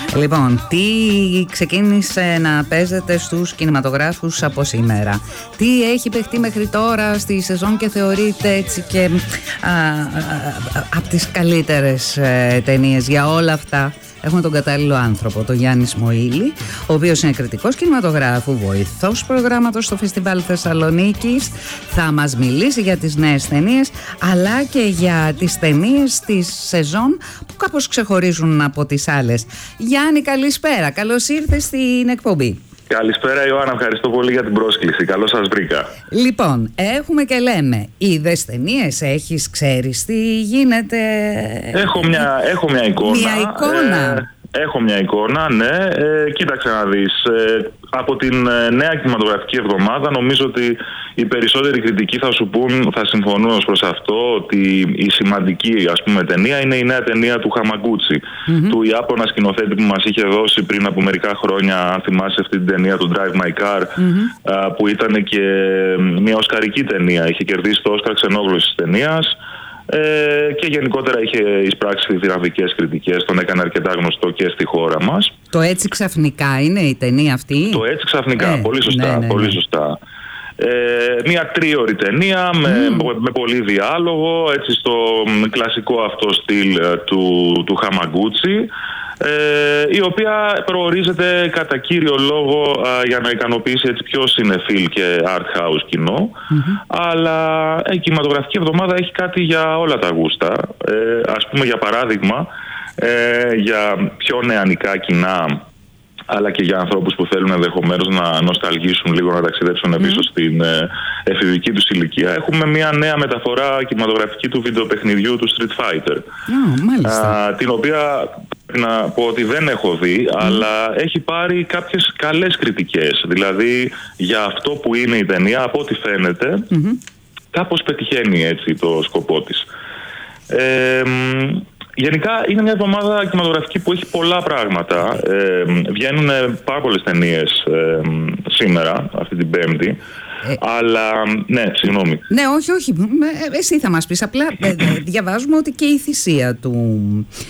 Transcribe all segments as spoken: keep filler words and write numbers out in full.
Λοιπόν, τι ξεκίνησε να παίζεται στους κινηματογράφους από σήμερα? Τι έχει παιχτεί μέχρι τώρα στη σεζόν και θεωρείται έτσι και α, α, α, από τις καλύτερες ε, ταινίες? Για όλα αυτά έχουμε τον κατάλληλο άνθρωπο, τον Γιάννη Σμοήλη, ο οποίος είναι κριτικός κινηματογράφου, βοηθός προγράμματος στο Φεστιβάλ Θεσσαλονίκης. Θα μας μιλήσει για τις νέες ταινίες, αλλά και για τις ταινίες της σεζόν που κάπως ξεχωρίζουν από τις άλλες. Γιάννη, καλησπέρα. Καλώς ήρθες στην εκπομπή. Καλησπέρα Ιωάννα, ευχαριστώ πολύ για την πρόσκληση. Καλώς σας βρήκα. Λοιπόν, έχουμε και λέμε, είδες ταινίες, έχεις, ξέρεις τι γίνεται? Έχω μια, έχω μια εικόνα. Μια εικόνα. Ε, έχω μια εικόνα, ναι. Ε, κοίταξε να δεις. Ε, από την ε, νέα κινηματογραφική εβδομάδα νομίζω ότι οι περισσότεροι κριτικοί θα σου πούν, θα συμφωνούν ως προς αυτό, ότι η σημαντική, ας πούμε, ταινία είναι η νέα ταινία του Χαμαγκούτσι, mm-hmm. του Ιάπωνα σκηνοθέτη που μας είχε δώσει πριν από μερικά χρόνια, αν θυμάσαι, αυτή την ταινία του Drive My Car, mm-hmm. α, που ήταν και μια οσκαρική ταινία. Είχε κερδίσει το Όσκαρ ξενόγλωσσης ταινίας. Ε, και γενικότερα είχε εισπράξει δυναμικές κριτικές, τον έκανε αρκετά γνωστό και στη χώρα μας. Το Έτσι Ξαφνικά είναι η ταινία αυτή? Το Έτσι Ξαφνικά, ε, πολύ σωστά, ναι, ναι, ναι. πολύ σωστά. Ε, μια τρίωρη ταινία με, mm. με πολύ διάλογο, έτσι στο κλασικό αυτό στυλ του, του Χαμαγκούτσι, ε, η οποία προορίζεται κατά κύριο λόγο α, για να ικανοποιήσει έτσι πιο συνεφίλ και art house κοινό, mm-hmm. αλλά η κινηματογραφική εβδομάδα έχει κάτι για όλα τα γούστα. Ε, ας πούμε, για παράδειγμα, ε, για πιο νεανικά κοινά, αλλά και για ανθρώπους που θέλουν ενδεχομένως να νοσταλγήσουν λίγο, να ταξιδέψουν mm. πίσω στην ε, εφηβική τους ηλικία, έχουμε μια νέα μεταφορά κινηματογραφική του βιντεοπαιχνιδιού του Street Fighter. Oh, μάλιστα. Α, την οποία να πω ότι δεν έχω δει, mm. αλλά έχει πάρει κάποιες καλές κριτικές. Δηλαδή, για αυτό που είναι η ταινία, από ό,τι φαίνεται, mm-hmm. κάπως πετυχαίνει έτσι το σκοπό της. Ε, Γενικά είναι μια εβδομάδα κινηματογραφική που έχει πολλά πράγματα. Ε, βγαίνουν πάρα πολλές ταινίες ε, σήμερα, αυτή την Πέμπτη. Ε, αλλά, ναι, συγγνώμη. Ναι, όχι, όχι. Εσύ θα μας πεις. Απλά ε, διαβάζουμε ότι και η θυσία του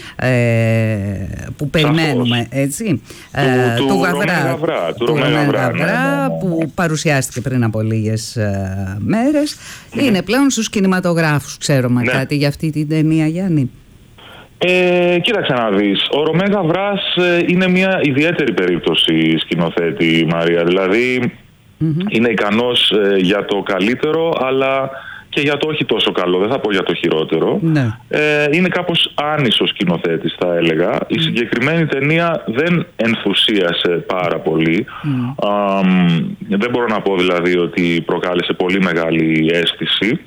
ε, που περιμένουμε, έτσι, του, ε, του, του Γαβρά, Γαβρά, του Ρωμαί Γαβρά, ναι, ναι, ναι, ναι. που παρουσιάστηκε πριν από λίγες ε, μέρες. Mm. Είναι πλέον στους κινηματογράφους. Ξέρουμε ναι. κάτι για αυτή την ταινία, Γιάννη? Ε, κοίταξε να δεις, ο Ρωμαί Γαβράς ε, είναι μια ιδιαίτερη περίπτωση σκηνοθέτη, Μαρία. Δηλαδή mm-hmm. είναι ικανός ε, για το καλύτερο, αλλά και για το όχι τόσο καλό, δεν θα πω για το χειρότερο. Ναι. Ε, είναι κάπως άνισος σκηνοθέτης, θα έλεγα. Mm. Η συγκεκριμένη ταινία δεν ενθουσίασε πάρα πολύ. Mm. Α, δεν μπορώ να πω δηλαδή ότι προκάλεσε πολύ μεγάλη αίσθηση.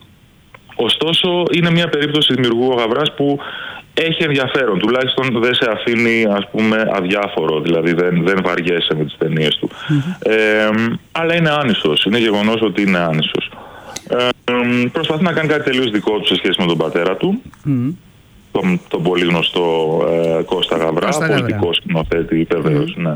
Ωστόσο είναι μια περίπτωση δημιουργού ο Γαβράς που έχει ενδιαφέρον, τουλάχιστον δεν σε αφήνει, ας πούμε, αδιάφορο, δηλαδή δεν, δεν βαριέσαι με τις ταινίες του. Mm-hmm. Ε, αλλά είναι άνισος, είναι γεγονός ότι είναι άνισος. Ε, προσπαθεί να κάνει κάτι τελείως δικό του σε σχέση με τον πατέρα του, mm-hmm. τον, τον πολύ γνωστό ε, Κώστα Γαβρά, Κώστα πολιτικό σκηνοθέτη, βεβαίως, mm-hmm. ναι.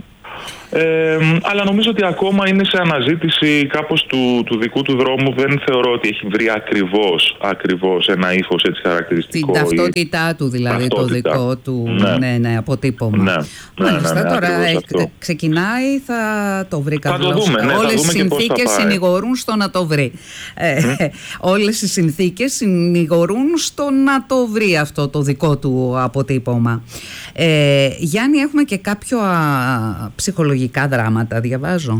Ε, αλλά νομίζω ότι ακόμα είναι σε αναζήτηση κάπως του, του δικού του δρόμου. Δεν θεωρώ ότι έχει βρει ακριβώς, ακριβώς ένα ύφος έτσι χαρακτηριστικό. Την ταυτότητά του δηλαδή, ταυτότητα. Το δικό του ναι. Ναι, ναι, αποτύπωμα. Ναι, Μάλιστα, ναι, ναι, ναι, τώρα ε, ξεκινάει, θα το βρει καλώς. Ναι, όλες οι συνθήκες συνηγορούν στο να το βρει. Ε, mm. Όλες οι συνθήκες συνηγορούν στο να το βρει αυτό το δικό του αποτύπωμα. Ε, Γιάννη, έχουμε και κάποιο α, ψυχολογικά δράματα, διαβάζω.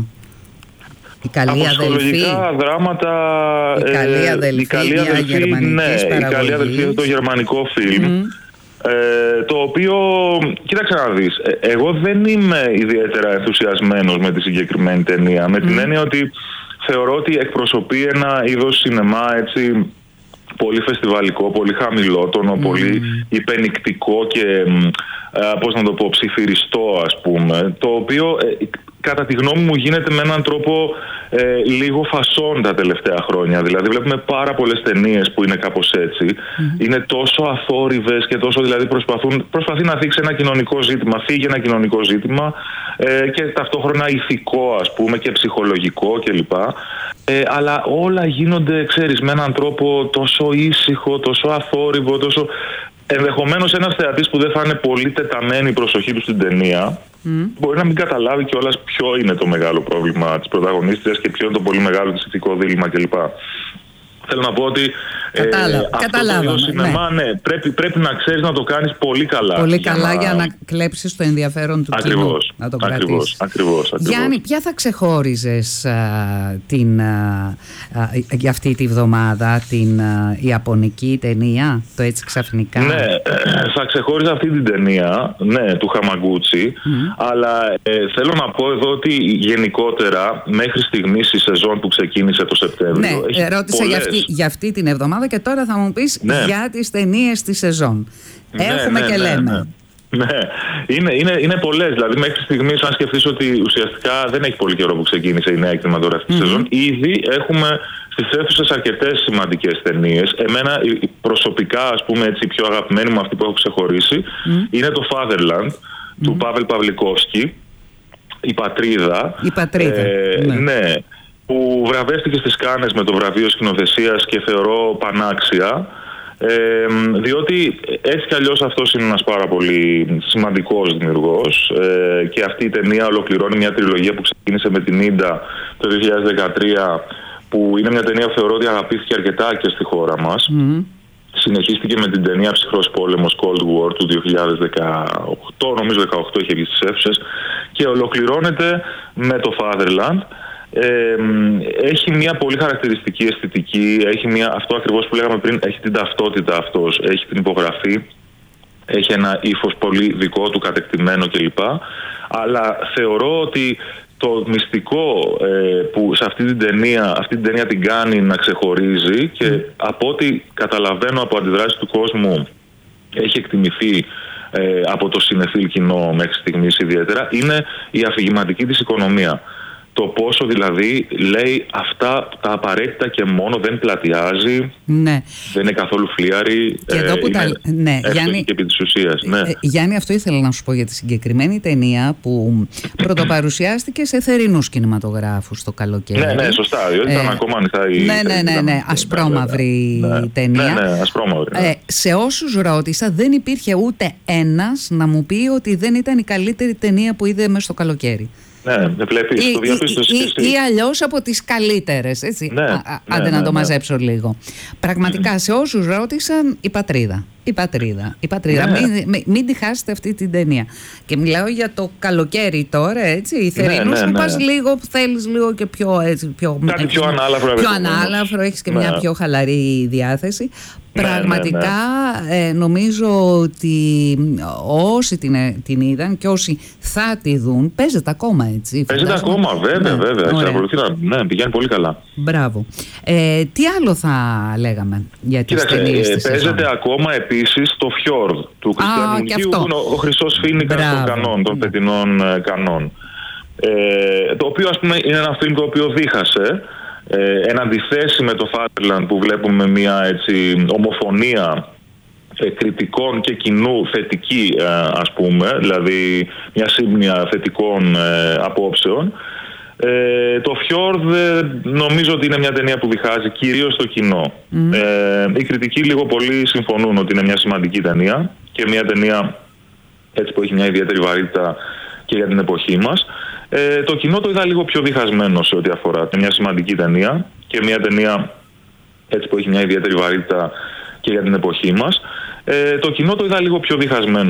Η καλή αδελφή. Δράματα, η καλή αδελφή, η καλή αδελφή, ναι, η καλή αδελφή είναι το γερμανικό φιλμ. Mm. Ε, το οποίο, κοίταξε να δεις, εγώ δεν είμαι ιδιαίτερα ενθουσιασμένος με τη συγκεκριμένη ταινία. Mm. Με την έννοια ότι θεωρώ ότι εκπροσωπεί ένα είδος σινεμά έτσι πολύ φεστιβαλικό, πολύ χαμηλότονο, mm. πολύ υπενικτικό και ε, πώς να το πω, ψιθυριστό, ας πούμε, το οποίο ε, κατά τη γνώμη μου γίνεται με έναν τρόπο ε, λίγο φασόν τα τελευταία χρόνια. Δηλαδή βλέπουμε πάρα πολλές ταινίες που είναι κάπως έτσι. Mm. Είναι τόσο αθόρυβες και τόσο, δηλαδή προσπαθούν, προσπαθεί να δείξει ένα κοινωνικό ζήτημα, φύγει ένα κοινωνικό ζήτημα ε, και ταυτόχρονα ηθικό, ας πούμε, και ψυχολογικό κλπ. Ε, αλλά όλα γίνονται, ξέρεις, με έναν τρόπο τόσο ήσυχο, τόσο αθόρυβο, τόσο... Ενδεχομένως ένας θεατής που δεν θα είναι πολύ τεταμένη η προσοχή του στην ταινία mm. μπορεί να μην καταλάβει κιόλας ποιο είναι το μεγάλο πρόβλημα της πρωταγωνίστριας και ποιο είναι το πολύ μεγάλο της ηθικό δίλημμα κλπ. Θέλω να πω ότι Κατάλα, ε, αυτό το είδος σινεμά, ναι. ναι, πρέπει, πρέπει να ξέρεις να το κάνεις πολύ καλά. Πολύ για καλά να... για να κλέψεις το ενδιαφέρον του κοινού. Ακριβώς, να το ακριβώς, κρατήσεις. Ακριβώς, ακριβώς. Γιάννη, ποια θα ξεχώριζες α, την, α, α, για αυτή τη βδομάδα, την α, ιαπωνική ταινία, το Έτσι Ξαφνικά? Ναι, θα ξεχώριζα αυτή την ταινία, ναι, του Χαμαγκούτσι, mm. αλλά ε, θέλω να πω εδώ ότι γενικότερα μέχρι στιγμής η σεζόν που ξεκίνησε το Σεπτέμβριο. Ναι, έχει ρώτησα για αυτή, για αυτή την εβδομάδα και τώρα θα μου πεις ναι. για τις ταινίες της σεζόν. Ναι, Έχουμε ναι, και ναι, λέμε. Ναι. Ναι, είναι, είναι, είναι πολλές. Δηλαδή, μέχρι στιγμής, αν σκεφτείς ότι ουσιαστικά δεν έχει πολύ καιρό που ξεκίνησε η νέα κινηματογραφική mm-hmm. σεζόν, ήδη έχουμε στις αίθουσες αρκετές σημαντικές ταινίες. Εμένα, προσωπικά, ας πούμε, έτσι, η πιο αγαπημένη μου αυτή που έχω ξεχωρίσει mm-hmm. είναι το Fatherland mm-hmm. του Πάβελ Παυλικόφσκι, η Πατρίδα. Η Πατρίδα. Ε, ναι. ναι. που βραβεύτηκε στις Κάνες με το βραβείο σκηνοθεσίας και θεωρώ πανάξια, ε, διότι έτσι κι αλλιώς αυτός είναι ένας πάρα πολύ σημαντικός δημιουργός ε, και αυτή η ταινία ολοκληρώνει μια τριλογία που ξεκίνησε με την Ίντα το δύο χιλιάδες δεκατρία, που είναι μια ταινία που θεωρώ ότι αγαπήθηκε αρκετά και στη χώρα μας. Mm-hmm. Συνεχίστηκε με την ταινία Ψυχρός Πόλεμος Cold War του δύο χιλιάδες δεκαοκτώ, νομίζω δεκαοκτώ είχε βγει στις αίθουσες, και ολοκληρώνεται με το Fatherland. Ε, έχει μια πολύ χαρακτηριστική αισθητική, έχει μια, αυτό ακριβώς που λέγαμε πριν, έχει την ταυτότητα αυτός, έχει την υπογραφή, έχει ένα ύφος πολύ δικό του, κατεκτημένο κλπ. Αλλά θεωρώ ότι το μυστικό ε, που σε αυτή την ταινία, αυτή την ταινία την κάνει να ξεχωρίζει και mm. από ό,τι καταλαβαίνω από αντιδράσεις του κόσμου έχει εκτιμηθεί ε, από το συνεφίλ κοινό μέχρι στιγμής ιδιαίτερα, είναι η αφηγηματική της οικονομία. Το πόσο δηλαδή λέει αυτά τα απαραίτητα και μόνο, δεν πλατιάζει, ναι. δεν είναι καθόλου φλίαρη, και εδώ που ε, τα... ναι, Γιάννη... και επί της ουσίας. Ναι. Ε, Γιάννη, αυτό ήθελα να σου πω για τη συγκεκριμένη ταινία που πρωτοπαρουσιάστηκε σε θερινούς κινηματογράφους το καλοκαίρι. Ναι, ναι, σωστά, διότι ε, ήταν ακόμα ανοιχτά η... Ναι, ναι, ναι, ναι, ασπρόμαυρη ναι, ταινία. Ναι, ναι, ασπρόμαυρη. Ναι. Ε, σε όσους ρώτησα δεν υπήρχε ούτε ένας να μου πει ότι δεν ήταν η καλύτερη ταινία που είδε μέσα στο καλοκαίρι. Ναι, δεν βλέπεις, ή, το διαπίστωσες ή, ή, ή αλλιώς από τις καλύτερες, έτσι, ναι, α, ναι, άντε ναι, να το ναι. μαζέψω λίγο. Πραγματικά mm. σε όσους ρώτησαν, η Πατρίδα, η Πατρίδα, η Πατρίδα. Ναι. Μην, μην, μην τη χάσετε αυτή την ταινία. Και μιλάω για το καλοκαίρι τώρα, έτσι, η θερινούς, ναι, ναι, ναι. πας λίγο, θέλεις λίγο και πιο, έτσι, πιο, κάτι πιο ανάλαφρο. Πιο ανάλαφρο, έχεις και ναι. μια πιο χαλαρή διάθεση. Πραγματικά ναι, ναι, ναι. Ε, νομίζω ότι όσοι την, την είδαν και όσοι θα τη δουν, παίζεται ακόμα, έτσι. Παίζεται ακόμα, βέβαια, ναι, βέβαια. Εξακολουθεί να ναι, πηγαίνει πολύ καλά. Μπράβο. Ε, τι άλλο θα λέγαμε για τις ταινίες της παίζεται σεζόν? ακόμα επίσης το Fjord του Χριστιανού Λυκείου, που είναι ο, ο χρυσός φοίνικας των κανών, των φετινών ε, κανών. Ε, το οποίο, ας πούμε, είναι ένα φιλμ το οποίο δίχασε. Ε, εν αντιθέσει με το Fatherland που βλέπουμε μια έτσι ομοφωνία ε, κριτικών και κοινού θετική, ε, ας πούμε, δηλαδή μια σύμπνοια θετικών ε, απόψεων, ε, το Fjord ε, νομίζω ότι είναι μια ταινία που διχάζει κυρίως το κοινό. Mm. Ε, οι κριτικοί λίγο πολύ συμφωνούν ότι είναι μια σημαντική ταινία και μια ταινία έτσι που έχει μια ιδιαίτερη βαρύτητα και για την εποχή μας. Ε, το κοινό το είδα λίγο πιο διχασμένο σε ό,τι αφορά μια σημαντική ταινία και μια ταινία έτσι που έχει μια ιδιαίτερη βαρύτητα και για την εποχή μας. Ε, το κοινό το είδα λίγο πιο διχασμένο.